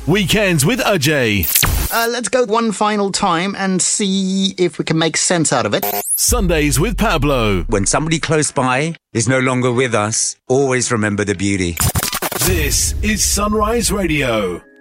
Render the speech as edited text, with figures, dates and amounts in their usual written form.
Weekends with Ajay. Let's go one final time and see if we can make sense out of it. Sundays with Pablo. When somebody close by is no longer with us, always remember the beauty. This is Sunrise Radio.